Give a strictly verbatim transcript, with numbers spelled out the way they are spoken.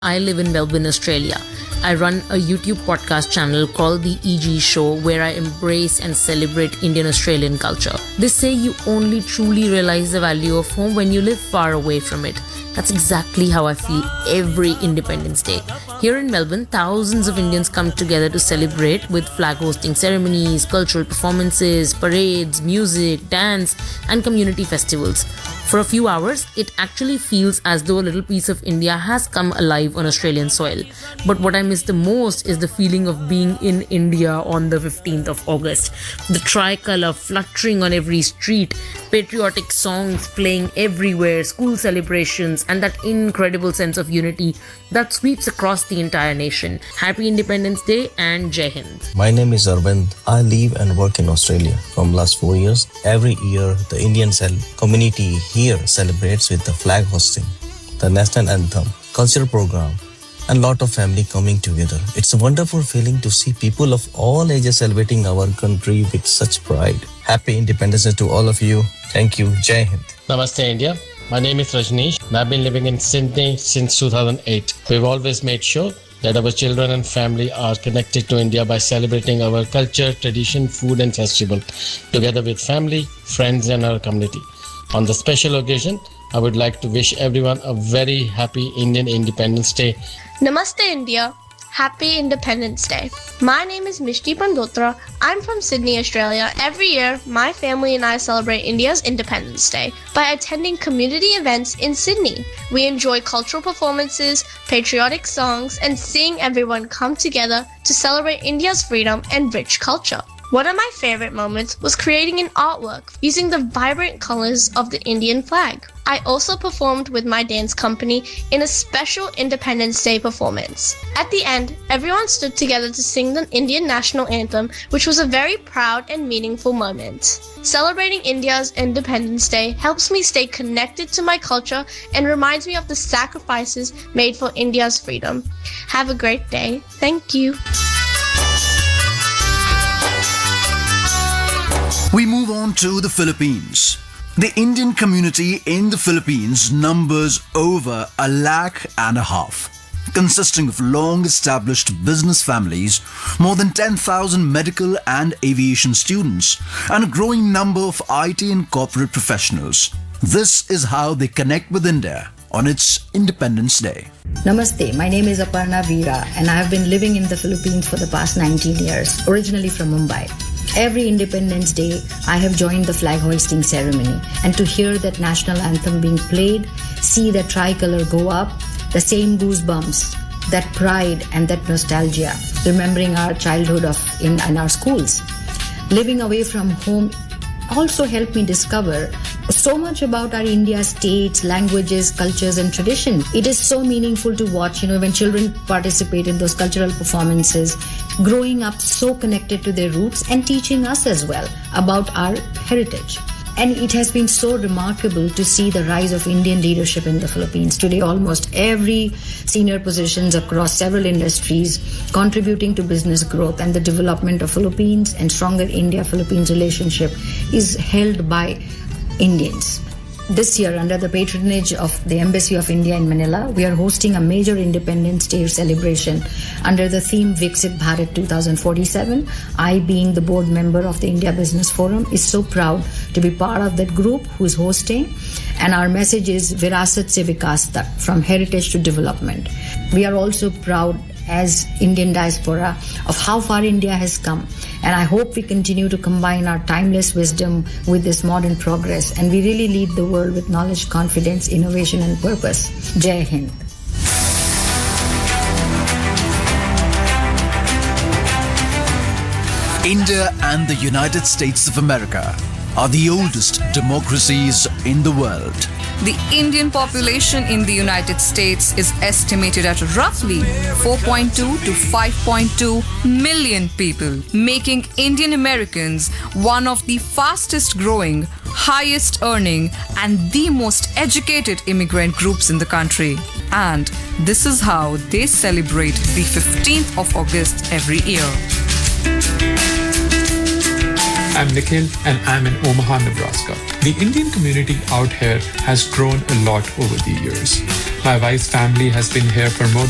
I live in Melbourne, Australia. I run a YouTube podcast channel called The E G Show where I embrace and celebrate Indian Australian culture. They say you only truly realize the value of home when you live far away from it. That's exactly how I feel every Independence Day. Here in Melbourne, thousands of Indians come together to celebrate with flag hosting ceremonies, cultural performances, parades, music, dance, and community festivals. For a few hours, it actually feels as though a little piece of India has come alive on Australian soil. But what I miss the most is the feeling of being in India on the fifteenth of August. The tricolour fluttering on every street, patriotic songs playing everywhere, school celebrations, and that incredible sense of unity that sweeps across the entire nation. Happy Independence Day and Jai Hind. My name is Arvind. I live and work in Australia from last four years. Every year, the Indian cell community here celebrates with the flag hosting, the national anthem, cultural program, and lot of family coming together. It's a wonderful feeling to see people of all ages celebrating our country with such pride. Happy Independence Day to all of you. Thank you. Jai Hind. Namaste, India. My name is Rajneesh and I've been living in Sydney since two thousand eight. We've always made sure that our children and family are connected to India by celebrating our culture, tradition, food and festival together with family, friends and our community. On the special occasion, I would like to wish everyone a very happy Indian Independence Day. Namaste, India. Happy Independence Day. My name is Mishti Pandotra. I'm from Sydney, Australia. Every year, my family and I celebrate India's Independence Day by attending community events in Sydney. We enjoy cultural performances, patriotic songs, and seeing everyone come together to celebrate India's freedom and rich culture. One of my favorite moments was creating an artwork using the vibrant colors of the Indian flag. I also performed with my dance company in a special Independence Day performance. At the end, everyone stood together to sing the Indian national anthem, which was a very proud and meaningful moment. Celebrating India's Independence Day helps me stay connected to my culture and reminds me of the sacrifices made for India's freedom. Have a great day. Thank you. We move on to the Philippines. The Indian community in the Philippines numbers over a lakh and a half, consisting of long-established business families, more than ten thousand medical and aviation students, and a growing number of I T and corporate professionals. This is how they connect with India on its Independence Day. Namaste, my name is Aparna Veera and I have been living in the Philippines for the past nineteen years, originally from Mumbai. Every Independence Day, I have joined the flag hoisting ceremony, and to hear that national anthem being played, see the tricolour go up, the same goosebumps, that pride and that nostalgia, remembering our childhood of in, in our schools. Living away from home also helped me discover so much about our India states, languages, cultures and tradition. It is so meaningful to watch, you know, when children participate in those cultural performances, growing up so connected to their roots and teaching us as well about our heritage. And it has been so remarkable to see the rise of Indian leadership in the Philippines. Today, almost every senior positions across several industries contributing to business growth and the development of Philippines and stronger India-Philippines relationship is held by Indians. This year, under the patronage of the Embassy of India in Manila, we are hosting a major Independence Day celebration under the theme Viksit Bharat twenty forty-seven. I, being the board member of the India Business Forum, is so proud to be part of that group who is hosting. And our message is Virasat se Vikas tak, from heritage to development. We are also proud as Indian diaspora of how far India has come. And I hope we continue to combine our timeless wisdom with this modern progress and we really lead the world with knowledge, confidence, innovation and purpose. Jai Hind. India and the United States of America are the oldest democracies in the world. The Indian population in the United States is estimated at roughly four point two to five point two million people, making Indian Americans one of the fastest growing, highest earning, and the most educated immigrant groups in the country. And this is how they celebrate the fifteenth of August every year. I'm Nikhil and I'm in Omaha, Nebraska. The Indian community out here has grown a lot over the years. My wife's family has been here for more